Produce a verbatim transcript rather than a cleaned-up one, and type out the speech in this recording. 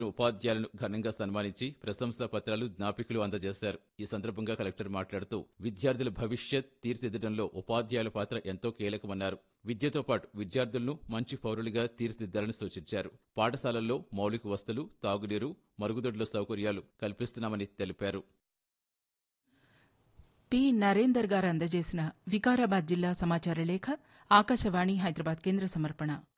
ఉపాధ్యాయులను ఘనంగా సన్మానించి ప్రశంసా పత్రాలు, జ్ఞాపికలు అందజేశారు. ఈ సందర్భంగా కలెక్టర్ మాట్లాడుతూ విద్యార్థుల భవిష్యత్ తీర్చిదిద్దడంలో ఉపాధ్యాయుల పాత్ర ఎంతో కీలకమన్నారు. విద్యతో పాటు విద్యార్థులను మంచి పౌరులుగా తీర్చిదిద్దాలని సూచించారు. పాఠశాలల్లో మౌలిక వసతులు, తాగునీరు, మరుగుదొడ్ల సౌకర్యాలు కల్పిస్తున్నామని తెలిపారు. పి నరేందర్ గారు అందజేసిన వికారాబాద్ జిల్లా సమాచార లేఖ ఆకాశవాణి హైదరాబాద్ కేంద్ర సమర్పణ.